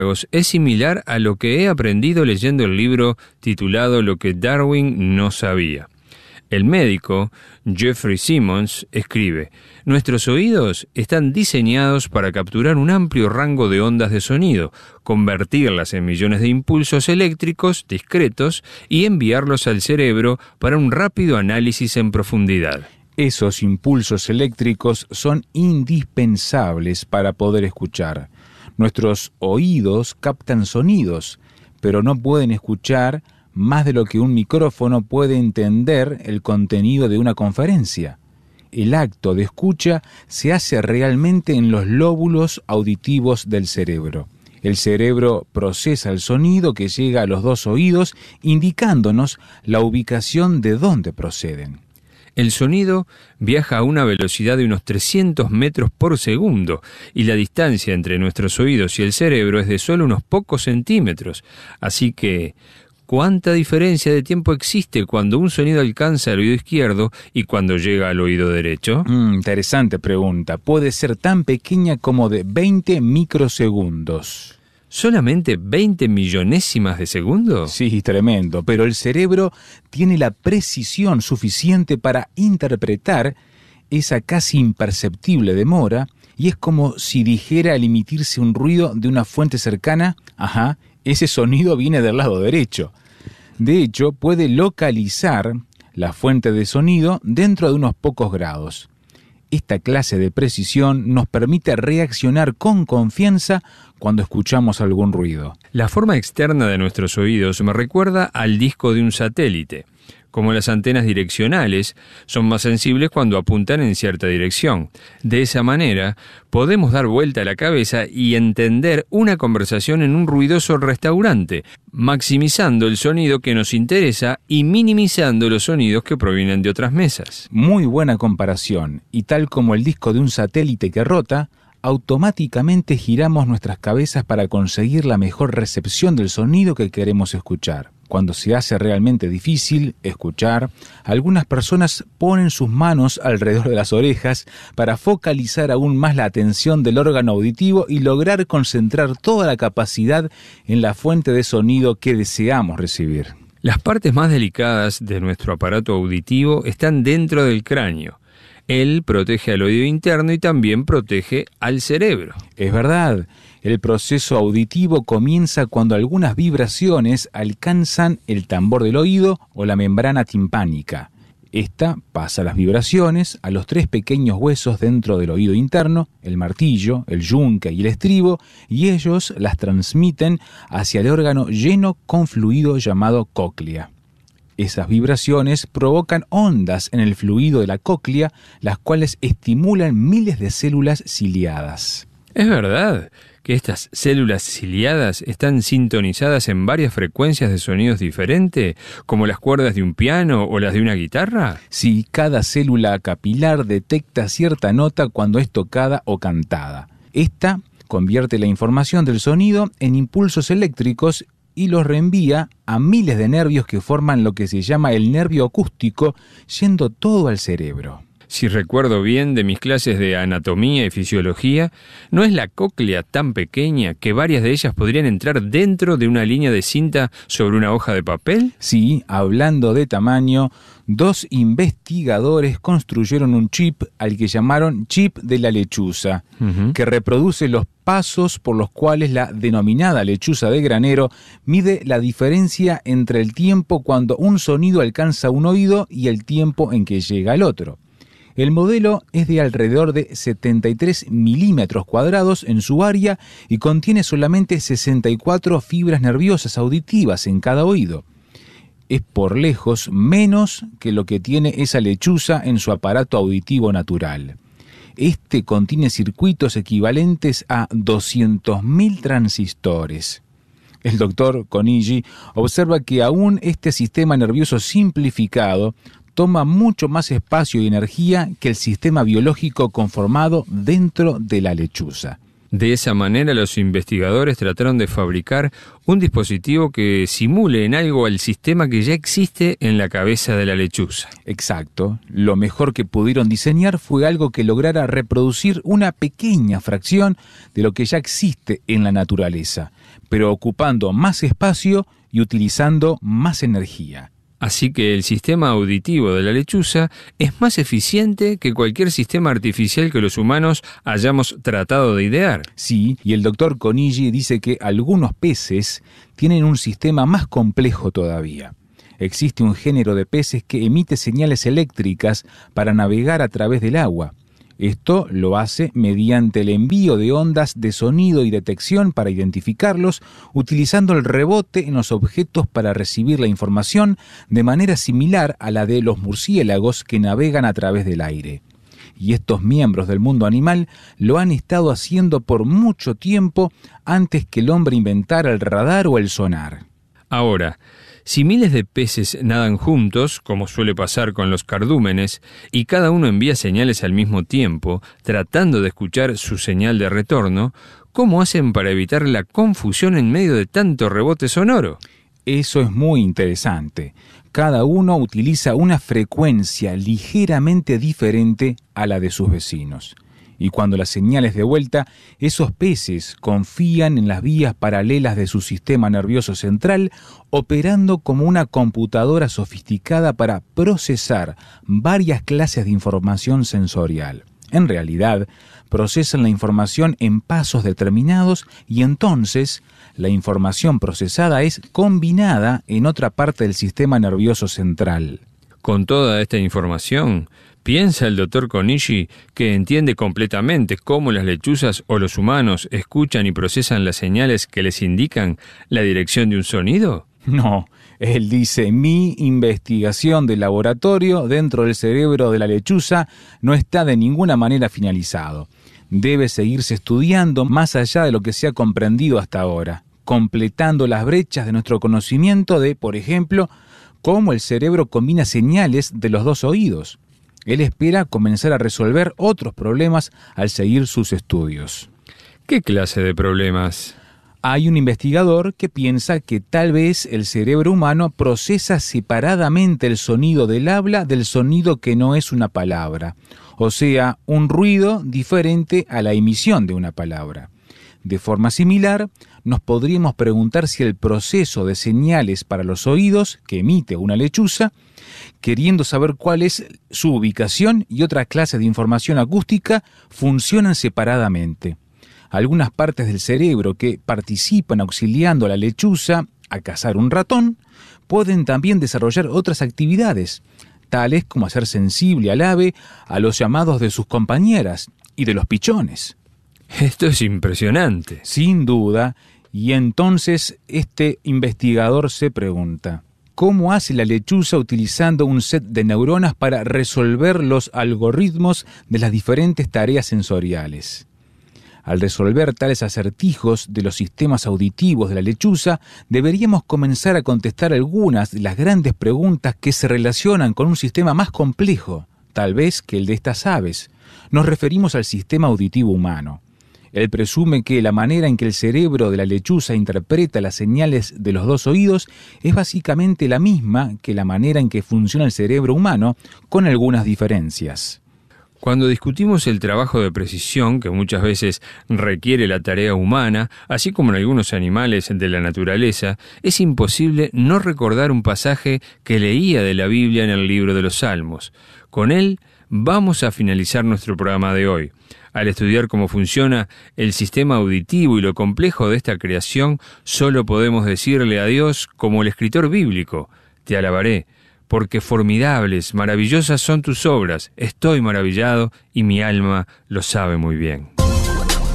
es similar a lo que he aprendido leyendo el libro titulado Lo que Darwin no sabía. El médico Jeffrey Simmons escribe: nuestros oídos están diseñados para capturar un amplio rango de ondas de sonido, convertirlas en millones de impulsos eléctricos discretos y enviarlos al cerebro para un rápido análisis en profundidad. Esos impulsos eléctricos son indispensables para poder escuchar. Nuestros oídos captan sonidos, pero no pueden escuchar más de lo que un micrófono puede entender el contenido de una conferencia. El acto de escucha se hace realmente en los lóbulos auditivos del cerebro. El cerebro procesa el sonido que llega a los dos oídos, indicándonos la ubicación de dónde proceden. El sonido viaja a una velocidad de unos 300 metros por segundo y la distancia entre nuestros oídos y el cerebro es de solo unos pocos centímetros. Así que, ¿cuánta diferencia de tiempo existe cuando un sonido alcanza el oído izquierdo y cuando llega al oído derecho? Interesante pregunta. Puede ser tan pequeña como de 20 microsegundos. ¿Solamente 20 millonésimas de segundo? Sí, tremendo. Pero el cerebro tiene la precisión suficiente para interpretar esa casi imperceptible demora y es como si dijera al emitirse un ruido de una fuente cercana, ese sonido viene del lado derecho. De hecho, puede localizar la fuente de sonido dentro de unos pocos grados. Esta clase de precisión nos permite reaccionar con confianza cuando escuchamos algún ruido. La forma externa de nuestros oídos me recuerda al disco de un satélite. Como las antenas direccionales, son más sensibles cuando apuntan en cierta dirección. De esa manera, podemos dar vuelta a la cabeza y entender una conversación en un ruidoso restaurante, maximizando el sonido que nos interesa y minimizando los sonidos que provienen de otras mesas. Muy buena comparación, y tal como el disco de un satélite que rota, automáticamente giramos nuestras cabezas para conseguir la mejor recepción del sonido que queremos escuchar. Cuando se hace realmente difícil escuchar, algunas personas ponen sus manos alrededor de las orejas para focalizar aún más la atención del órgano auditivo y lograr concentrar toda la capacidad en la fuente de sonido que deseamos recibir. Las partes más delicadas de nuestro aparato auditivo están dentro del cráneo. Él protege al oído interno y también protege al cerebro. Es verdad. El proceso auditivo comienza cuando algunas vibraciones alcanzan el tambor del oído o la membrana timpánica. Esta pasa las vibraciones a los 3 pequeños huesos dentro del oído interno, el martillo, el yunque y el estribo, y ellos las transmiten hacia el órgano lleno con fluido llamado cóclea. Esas vibraciones provocan ondas en el fluido de la cóclea, las cuales estimulan miles de células ciliadas. Es verdad que estas células ciliadas están sintonizadas en varias frecuencias de sonidos diferentes, como las cuerdas de un piano o las de una guitarra. Sí, cada célula capilar detecta cierta nota cuando es tocada o cantada. Esta convierte la información del sonido en impulsos eléctricos y los reenvía a miles de nervios que forman lo que se llama el nervio acústico, yendo todo al cerebro. Si recuerdo bien de mis clases de anatomía y fisiología, ¿no es la cóclea tan pequeña que varias de ellas podrían entrar dentro de una línea de cinta sobre una hoja de papel? Sí, hablando de tamaño, 2 investigadores construyeron un chip al que llamaron chip de la lechuza, que reproduce los pasos por los cuales la denominada lechuza de granero mide la diferencia entre el tiempo cuando un sonido alcanza un oído y el tiempo en que llega al otro. El modelo es de alrededor de 73 milímetros cuadrados en su área y contiene solamente 64 fibras nerviosas auditivas en cada oído. Es por lejos menos que lo que tiene esa lechuza en su aparato auditivo natural. Este contiene circuitos equivalentes a 200.000 transistores. El doctor Konigi observa que aún este sistema nervioso simplificado toma mucho más espacio y energía que el sistema biológico conformado dentro de la lechuza. De esa manera, los investigadores trataron de fabricar un dispositivo que simule en algo al sistema que ya existe en la cabeza de la lechuza. Exacto. Lo mejor que pudieron diseñar fue algo que lograra reproducir una pequeña fracción de lo que ya existe en la naturaleza, pero ocupando más espacio y utilizando más energía. Así que el sistema auditivo de la lechuza es más eficiente que cualquier sistema artificial que los humanos hayamos tratado de idear. Sí, y el doctor Conilli dice que algunos peces tienen un sistema más complejo todavía. Existe un género de peces que emite señales eléctricas para navegar a través del agua. Esto lo hace mediante el envío de ondas de sonido y detección para identificarlos, utilizando el rebote en los objetos para recibir la información de manera similar a la de los murciélagos que navegan a través del aire. Y estos miembros del mundo animal lo han estado haciendo por mucho tiempo antes que el hombre inventara el radar o el sonar. Ahora, si miles de peces nadan juntos, como suele pasar con los cardúmenes, y cada uno envía señales al mismo tiempo, tratando de escuchar su señal de retorno, ¿cómo hacen para evitar la confusión en medio de tanto rebote sonoro? Eso es muy interesante. Cada uno utiliza una frecuencia ligeramente diferente a la de sus vecinos. Y cuando la señal es de vuelta, esos peces confían en las vías paralelas de su sistema nervioso central, operando como una computadora sofisticada para procesar varias clases de información sensorial. En realidad, procesan la información en pasos determinados y entonces la información procesada es combinada en otra parte del sistema nervioso central. Con toda esta información, ¿piensa el doctor Conilli que entiende completamente cómo las lechuzas o los humanos escuchan y procesan las señales que les indican la dirección de un sonido? No, él dice, mi investigación de laboratorio dentro del cerebro de la lechuza no está de ninguna manera finalizado. Debe seguirse estudiando más allá de lo que se ha comprendido hasta ahora, completando las brechas de nuestro conocimiento de, por ejemplo, cómo el cerebro combina señales de los dos oídos. Él espera comenzar a resolver otros problemas al seguir sus estudios. ¿Qué clase de problemas? Hay un investigador que piensa que tal vez el cerebro humano procesa separadamente el sonido del habla del sonido que no es una palabra, o sea, un ruido diferente a la emisión de una palabra. De forma similar, nos podríamos preguntar si el proceso de señales para los oídos que emite una lechuza, queriendo saber cuál es su ubicación y otra clase de información acústica, funcionan separadamente. Algunas partes del cerebro que participan auxiliando a la lechuza a cazar un ratón pueden también desarrollar otras actividades, tales como hacer sensible al ave a los llamados de sus compañeras y de los pichones. Esto es impresionante. Sin duda, y entonces este investigador se pregunta, ¿cómo hace la lechuza utilizando un set de neuronas para resolver los algoritmos de las diferentes tareas sensoriales? Al resolver tales acertijos de los sistemas auditivos de la lechuza, deberíamos comenzar a contestar algunas de las grandes preguntas que se relacionan con un sistema más complejo, tal vez que el de estas aves. Nos referimos al sistema auditivo humano. Él presume que la manera en que el cerebro de la lechuza interpreta las señales de los dos oídos es básicamente la misma que la manera en que funciona el cerebro humano, con algunas diferencias. Cuando discutimos el trabajo de precisión que muchas veces requiere la tarea humana, así como en algunos animales de la naturaleza, es imposible no recordar un pasaje que leía de la Biblia en el libro de los Salmos. Con él vamos a finalizar nuestro programa de hoy. Al estudiar cómo funciona el sistema auditivo y lo complejo de esta creación, solo podemos decirle a Dios como el escritor bíblico: te alabaré, porque formidables, maravillosas son tus obras, estoy maravillado y mi alma lo sabe muy bien.